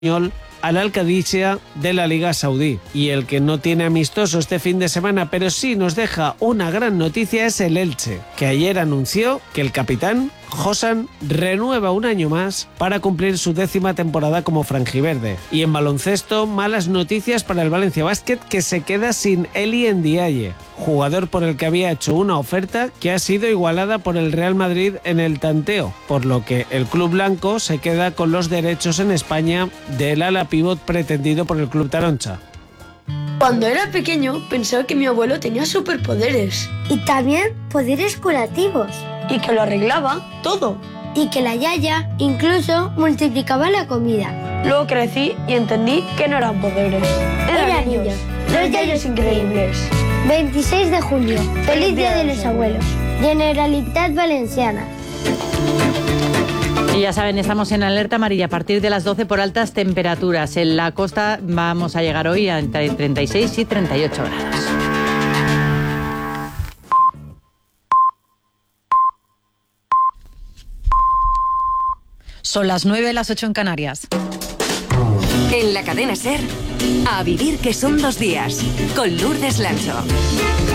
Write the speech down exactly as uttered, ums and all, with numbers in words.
al Al-Qadisiyah de la Liga Saudí. Y el que no tiene amistoso este fin de semana, pero sí nos deja una gran noticia, es el Elche, que ayer anunció que el capitán, Josan, renueva un año más para cumplir su décima temporada como franjiverde. Y en baloncesto, malas noticias para el Valencia Basket, que se queda sin Eli Ndiaye, jugador por el que había hecho una oferta que ha sido igualada por el Real Madrid en el tanteo, por lo que el club blanco se queda con los derechos en España del ala pívot pretendido por el club Taroncha. Cuando era pequeño pensaba que mi abuelo tenía superpoderes. Y también poderes curativos. Y que lo arreglaba todo. Y que la yaya incluso multiplicaba la comida. Luego crecí y entendí que no eran poderes. Eran, Eran niños. niños. Los yayos increíbles. veintiséis de julio. Feliz Día de los Abuelos. Generalitat Valenciana. Y ya saben, estamos en alerta amarilla a partir de las doce por altas temperaturas. En la costa vamos a llegar hoy a entre treinta y seis y treinta y ocho grados. Son las nueve, las ocho en Canarias. En la cadena SER, a vivir que son dos días, con Lourdes Lancho.